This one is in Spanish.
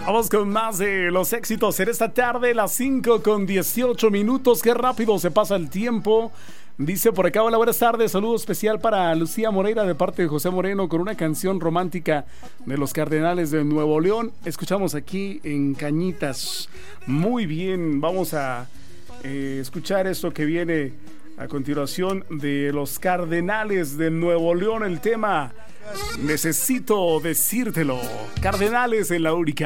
Vamos con más de los éxitos en esta tarde, las 5:18. Qué rápido se pasa el tiempo. Dice por acá: hola, buenas tardes, saludo especial para Lucía Moreira de parte de José Moreno con una canción romántica de los Cardenales de Nuevo León. Escuchamos aquí en Cañitas. Muy bien, vamos a escuchar esto que viene a continuación de los Cardenales de Nuevo León. El tema Necesito Decírtelo. Cardenales en la única.